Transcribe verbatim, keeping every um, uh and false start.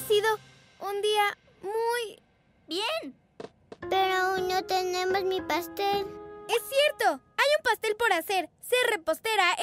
sido un día muy... bien. Pero aún no tenemos mi pastel. ¡Es cierto! Hay un pastel por hacer. Ser repostera